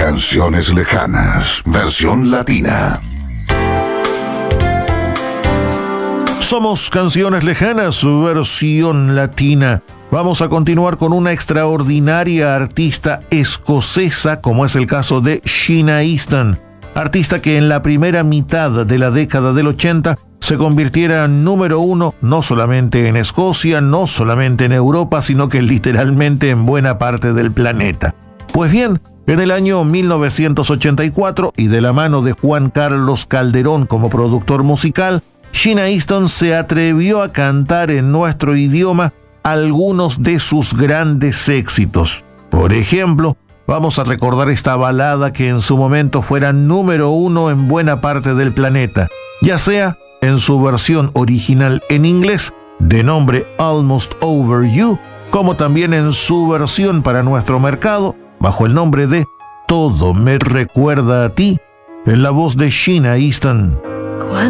Canciones lejanas, versión latina. Somos Canciones Lejanas, versión latina. Vamos a continuar con una extraordinaria artista escocesa, como es el caso de Sheena Easton, artista que en la primera mitad de la década del 80 se convirtiera en número uno no solamente en Escocia, no solamente en Europa, sino que literalmente en buena parte del planeta. Pues bien, en el año 1984, y de la mano de Juan Carlos Calderón como productor musical, Sheena Easton se atrevió a cantar en nuestro idioma algunos de sus grandes éxitos. Por ejemplo, vamos a recordar esta balada que en su momento fuera número uno en buena parte del planeta, ya sea en su versión original en inglés, de nombre Almost Over You, como también en su versión para nuestro mercado, bajo el nombre de Todo me recuerda a ti, en la voz de Sheena Easton.